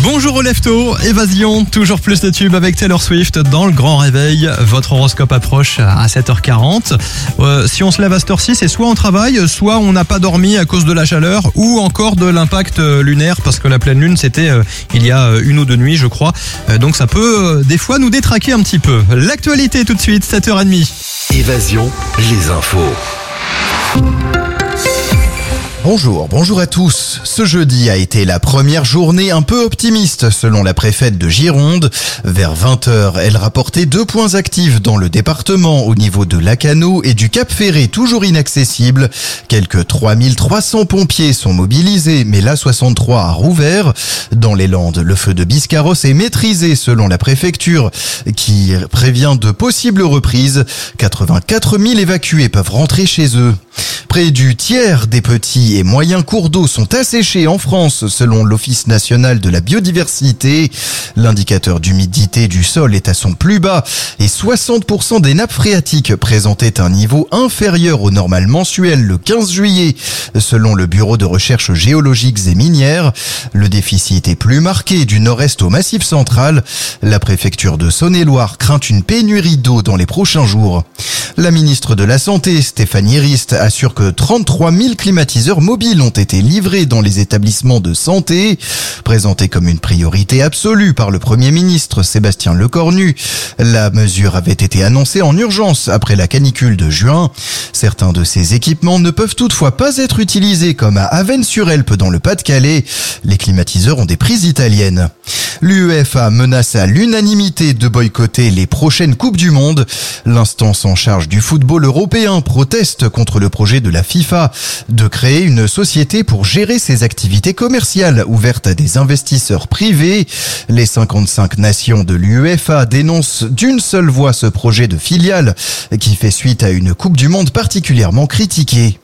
Bonjour au Lefto, Évasion, toujours plus de tubes avec Taylor Swift dans le grand réveil. Votre horoscope approche à 7h40. Si on se lève à cette heure-ci, c'est soit on travaille, soit on n'a pas dormi à cause de la chaleur ou encore de l'impact lunaire parce que la pleine lune c'était il y a 1 ou 2 nuits je crois. Donc ça peut des fois nous détraquer un petit peu. L'actualité tout de suite, 7h30. Évasion, les infos. Bonjour à tous. Ce jeudi a été la première journée un peu optimiste selon la préfète de Gironde. Vers 20h, elle rapportait 2 points actifs dans le département au niveau de Lacanau et du Cap Ferré, toujours inaccessible. Quelques 3300 pompiers sont mobilisés, mais l'A63 a rouvert. Dans les Landes, le feu de Biscarrosse est maîtrisé selon la préfecture qui prévient de possibles reprises. 84 000 évacués peuvent rentrer chez eux. Près du tiers des petits et moyens cours d'eau sont asséchés en France selon l'Office national de la biodiversité. L'indicateur d'humidité du sol est à son plus bas et 60% des nappes phréatiques présentaient un niveau inférieur au normal mensuel le 15 juillet selon le Bureau de recherches géologiques et minières. Le déficit est plus marqué du nord-est au Massif central. La préfecture de Saône-et-Loire craint une pénurie d'eau dans les prochains jours. La ministre de la Santé, Stéphanie Rist, assure que 33 000 climatiseurs mobiles ont été livrés dans les établissements de santé. Présenté comme une priorité absolue par le Premier ministre Sébastien Lecornu, la mesure avait été annoncée en urgence après la canicule de juin. Certains de ces équipements ne peuvent toutefois pas être utilisés comme à Avesnes-sur-Helpe dans le Pas-de-Calais. Les climatiseurs ont des prises italiennes. L'UEFA menace à l'unanimité de boycotter les prochaines Coupes du Monde. L'instance en charge du football européen proteste contre le projet de la FIFA de créer une société pour gérer ses activités commerciales ouvertes à des investisseurs privés. Les 55 nations de l'UEFA dénoncent d'une seule voix ce projet de filiale qui fait suite à une Coupe du Monde particulièrement critiquée.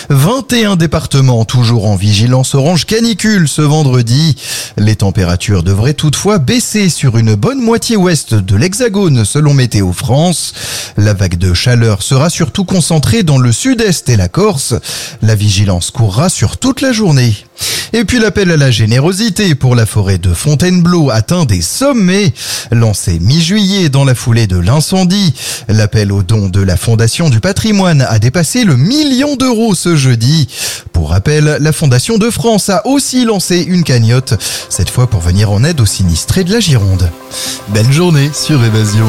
21 départements toujours en vigilance orange canicule ce vendredi. Les températures devraient toutefois baisser sur une bonne moitié ouest de l'Hexagone selon Météo France. La vague de chaleur sera surtout concentrée dans le sud-est et la Corse. La vigilance courra sur toute la journée. Et puis l'appel à la générosité pour la forêt de Fontainebleau atteint des sommets. Lancé mi-juillet dans la foulée de l'incendie, l'appel aux dons de la Fondation du patrimoine a dépassé le 1 million d'euros ce jeudi. Pour rappel, la Fondation de France a aussi lancé une cagnotte, cette fois pour venir en aide aux sinistrés de la Gironde. Belle journée sur Évasion.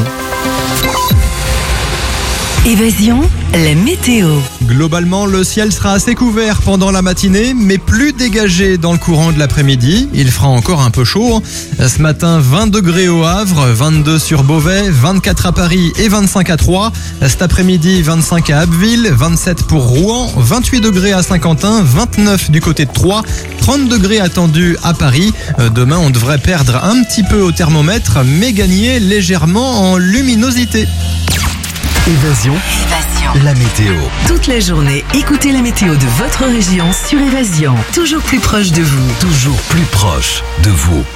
Évasion, la météo. Globalement, le ciel sera assez couvert pendant la matinée, mais plus dégagé dans le courant de l'après-midi. Il fera encore un peu chaud. Ce matin, 20 degrés au Havre, 22 sur Beauvais, 24 à Paris et 25 à Troyes. Cet après-midi, 25 à Abbeville, 27 pour Rouen, 28 degrés à Saint-Quentin, 29 du côté de Troyes, 30 degrés attendus à Paris. Demain, on devrait perdre un petit peu au thermomètre, mais gagner légèrement en luminosité. Évasion, la météo. Toute la journée, écoutez la météo de votre région sur Évasion. Toujours plus proche de vous. Toujours plus proche de vous.